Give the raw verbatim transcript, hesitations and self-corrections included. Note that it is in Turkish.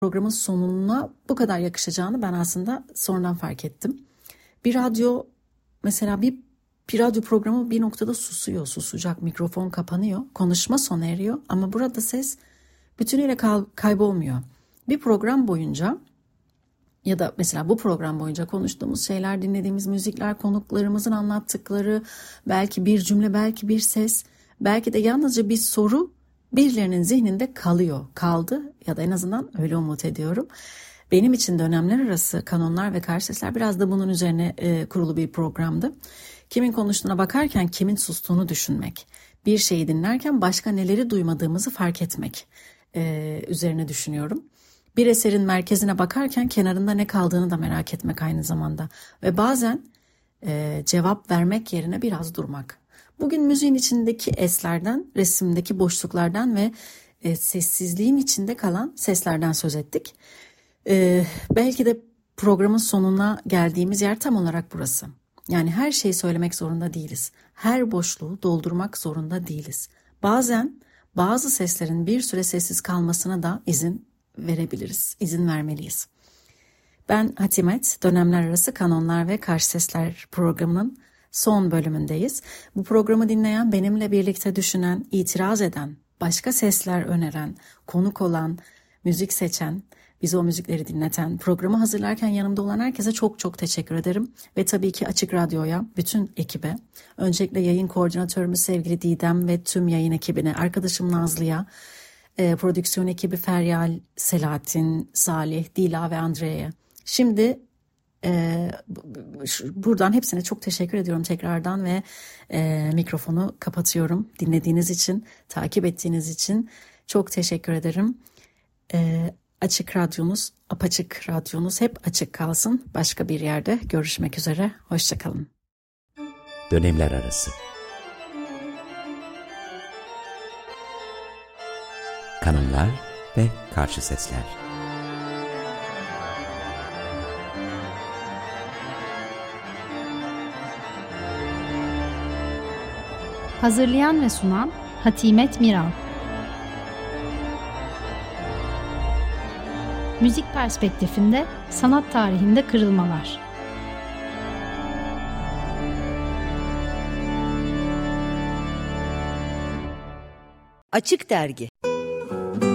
programın sonuna bu kadar yakışacağını ben aslında sonradan fark ettim. Bir radyo mesela bir, bir radyo programı bir noktada susuyor, susacak, mikrofon kapanıyor, konuşma sona eriyor ama burada ses bütünüyle kay- kaybolmuyor. Bir program boyunca ya da mesela bu program boyunca konuştuğumuz şeyler, dinlediğimiz müzikler, konuklarımızın anlattıkları, belki bir cümle, belki bir ses, belki de yalnızca bir soru birilerinin zihninde kalıyor, kaldı ya da en azından öyle umut ediyorum. Benim için dönemler arası kanonlar ve karşı sesler biraz da bunun üzerine e, kurulu bir programdı. Kimin konuştuğuna bakarken kimin sustuğunu düşünmek, bir şeyi dinlerken başka neleri duymadığımızı fark etmek e, üzerine düşünüyorum. Bir eserin merkezine bakarken kenarında ne kaldığını da merak etmek aynı zamanda ve bazen e, cevap vermek yerine biraz durmak. Bugün müziğin içindeki eslerden, resimdeki boşluklardan ve e, sessizliğin içinde kalan seslerden söz ettik. E, belki de programın sonuna geldiğimiz yer tam olarak burası. Yani her şeyi söylemek zorunda değiliz. Her boşluğu doldurmak zorunda değiliz. Bazen bazı seslerin bir süre sessiz kalmasına da izin verebiliriz, izin vermeliyiz. Ben Hatimet, dönemler arası kanonlar ve karşı sesler programının son bölümündeyiz. Bu programı dinleyen, benimle birlikte düşünen, itiraz eden, başka sesler öneren, konuk olan, müzik seçen, bize o müzikleri dinleten, programı hazırlarken yanımda olan herkese çok çok teşekkür ederim. Ve tabii ki Açık Radyo'ya, bütün ekibe, öncelikle yayın koordinatörümüz sevgili Didem ve tüm yayın ekibine, arkadaşım Nazlı'ya, e, prodüksiyon ekibi Feryal, Selahattin, Salih, Dila ve Andrea'ya. Şimdi e, buradan hepsine çok teşekkür ediyorum tekrardan ve e, mikrofonu kapatıyorum. Dinlediğiniz için, takip ettiğiniz için çok teşekkür ederim. E, Açık Radyonuz, apaçık radyonuz hep açık kalsın. Başka bir yerde görüşmek üzere. Hoşçakalın. Dönemler arası. Kanunlar ve karşı sesler. Hazırlayan ve sunan Hatimet Miral. Müzik perspektifinde sanat tarihinde kırılmalar. Açık Dergi.